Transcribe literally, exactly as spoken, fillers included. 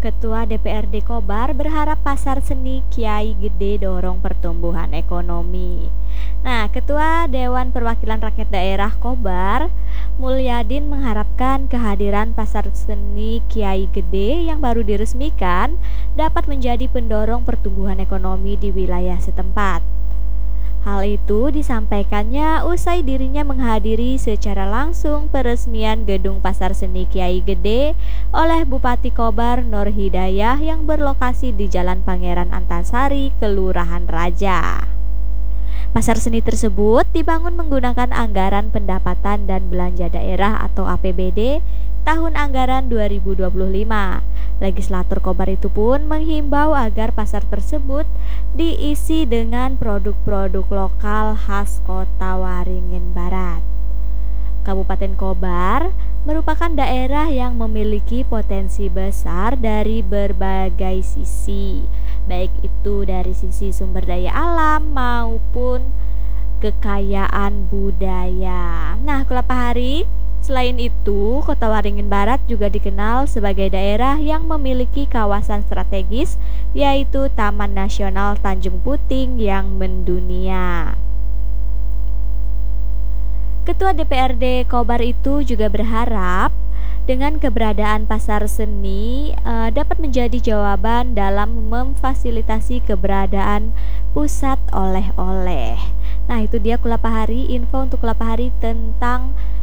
Ketua D P R D Kobar berharap pasar seni Kiai Gede dorong pertumbuhan ekonomi. Nah, Ketua Dewan Perwakilan Rakyat Daerah Kobar, Mulyadin mengharapkan kehadiran pasar seni Kiai Gede yang baru diresmikan dapat menjadi pendorong pertumbuhan ekonomi di wilayah setempat. Hal itu disampaikannya usai dirinya menghadiri secara langsung peresmian gedung pasar seni Kiai Gede oleh Bupati Kobar Nur Hidayah yang berlokasi di Jalan Pangeran Antasari, Kelurahan Raja. Pasar seni tersebut dibangun menggunakan anggaran pendapatan dan belanja daerah atau A P B D tahun anggaran dua ribu dua puluh lima. Legislator Kobar itu pun menghimbau agar pasar tersebut diisi dengan produk-produk lokal khas Kota Waringin Barat. Kabupaten Kobar merupakan daerah yang memiliki potensi besar dari berbagai sisi, baik itu dari sisi sumber daya alam maupun kekayaan budaya. Nah, Kulapahari, selain itu, Kota Waringin Barat juga dikenal sebagai daerah yang memiliki kawasan strategis, yaitu Taman Nasional Tanjung Puting yang mendunia. Ketua D P R D Kobar itu juga berharap dengan keberadaan pasar seni uh, dapat menjadi jawaban dalam memfasilitasi keberadaan pusat oleh-oleh. Nah, itu dia Kulapahari, info untuk Kulapahari tentang